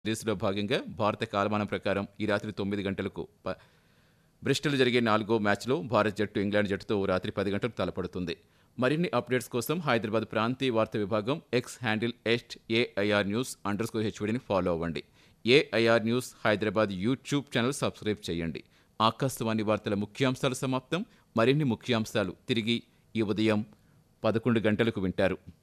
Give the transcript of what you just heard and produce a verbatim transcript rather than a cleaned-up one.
సిరీస్లో భాగంగా భారత కాలమానం ప్రకారం ఈ రాత్రి తొమ్మిది గంటలకు ప- బ్రిస్టల్ జరిగే నాలుగో మ్యాచ్లో భారత్ జట్టు ఇంగ్లాండ్ జట్టుతో రాత్రి పది గంటలకు తలపడుతుంది. మరిన్ని అప్డేట్స్ కోసం హైదరాబాద్ ప్రాంతీయ వార్తా విభాగం X handle ఎస్ట్ AIR news under score హెచ్వీడీని follow అవ్వండి. AIR news Hyderabad YouTube channel subscribe చేయండి. ఆకాశవాణి వార్తల ముఖ్యాంశాలు సమాప్తం. మరిన్ని ముఖ్యాంశాలు తిరిగి ఈ ఉదయం పదకొండు గంటలకు వింటారు.